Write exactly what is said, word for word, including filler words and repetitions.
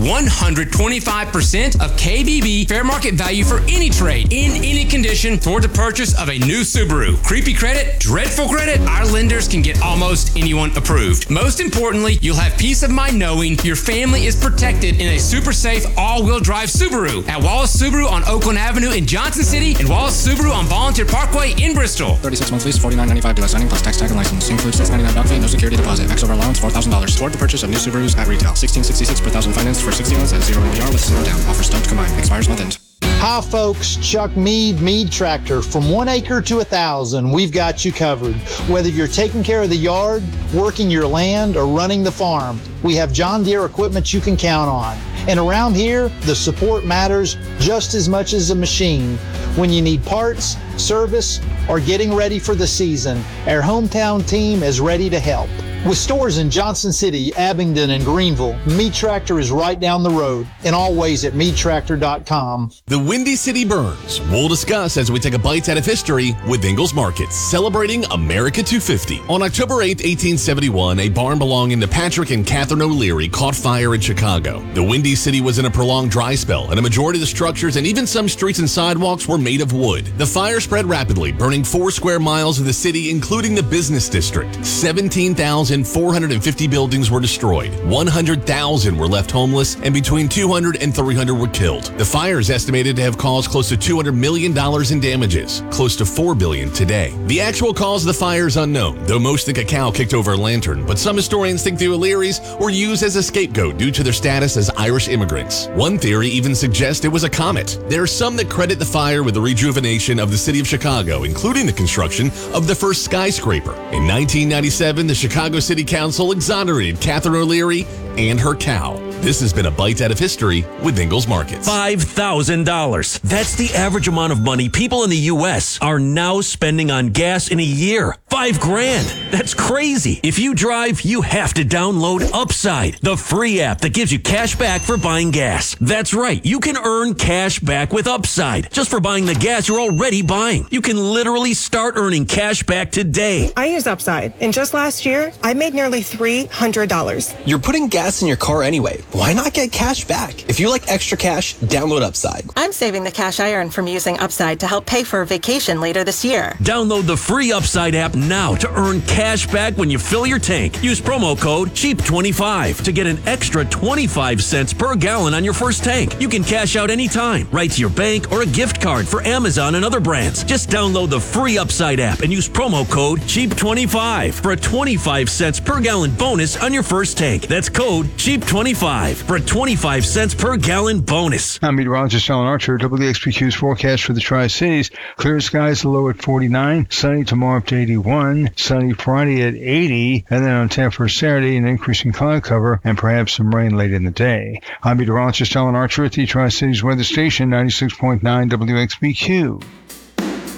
one hundred twenty-five percent of K B B fair market value for any trade in any condition toward the purchase of a new Subaru. Creepy credit? Dreadful credit? Our lenders can get almost anyone approved. Most importantly, you'll have peace of mind knowing your family is protected in a super safe all-wheel drive Subaru at Wallace Subaru on Oakland Avenue in Johnson City and Wallace Subaru on Volunteer Parkway in Bristol. thirty-six month lease, forty-nine ninety-five dealer signing plus tax tag and license. Includes six ninety-nine down fee, no security deposit. Max over allowance four thousand dollars toward the purchase of new Subarus at retail. sixteen sixty-six per thousand financed for sixty months at zero A P R with zero down. Offers don't combine. Expires month end. Hi folks, Chuck Mead, Mead Tractor. From one acre to a thousand, we've got you covered. Whether you're taking care of the yard, working your land, or running the farm, we have John Deere equipment you can count on. And around here, the support matters just as much as a machine. When you need parts, service, or getting ready for the season, our hometown team is ready to help. With stores in Johnson City, Abingdon, and Greenville, Mead Tractor is right down the road, and always at mead tractor dot com. The Windy City Burns. We'll discuss as we take a bite out of history with Ingalls Markets, celebrating America two fifty. On October eighth, eighteen seventy-one, a barn belonging to Patrick and Catherine O'Leary caught fire in Chicago. The Windy City was in a prolonged dry spell, and a majority of the structures and even some streets and sidewalks were made of wood. The fire spread rapidly, burning four square miles of the city, including the business district. seventeen thousand four hundred fifty buildings were destroyed. one hundred thousand were left homeless, and between two hundred and three hundred were killed. The fire is estimated to have caused close to two hundred million dollars in damages, close to four billion dollars today. The actual cause of the fire is unknown, though most think a cow kicked over a lantern, but some historians think the O'Learys were used as a scapegoat due to their status as Irish immigrants. One theory even suggests it was a comet. There are some that credit the fire with the rejuvenation of the city of Chicago, including the construction of the first skyscraper. In nineteen ninety-seven, the Chicago City Council exonerated Catherine O'Leary and her cow. This has been a Bite Out of History with Ingalls Markets. five thousand dollars. That's the average amount of money people in the U S are now spending on gas in a year. Five grand. That's crazy. If you drive, you have to download Upside, the free app that gives you cash back for buying gas. That's right. You can earn cash back with Upside just for buying the gas you're already buying. You can literally start earning cash back today. I use Upside, and just last year, I made nearly three hundred dollars. You're putting gas in your car anyway. Why not get cash back? If you like extra cash, download Upside. I'm saving the cash I earn from using Upside to help pay for a vacation later this year. Download the free Upside app now to earn cash back when you fill your tank. Use promo code cheap twenty-five to get an extra twenty-five cents per gallon on your first tank. You can cash out anytime, right to your bank or a gift card for Amazon and other brands. Just download the free Upside app and use promo code cheap twenty-five for a twenty-five cents per gallon bonus on your first tank. That's code cheap twenty-five for a twenty-five cents per gallon bonus. I'm meteorologist Alan Archer. W X P Q's forecast for the Tri-Cities. Clear skies, low at forty-nine. Sunny tomorrow up to eighty-one. Sunny Friday at eighty. And then on tap for Saturday, an increase in cloud cover and perhaps some rain late in the day. I'm meteorologist Alan Archer at the Tri-Cities Weather Station, ninety-six point nine W X P Q.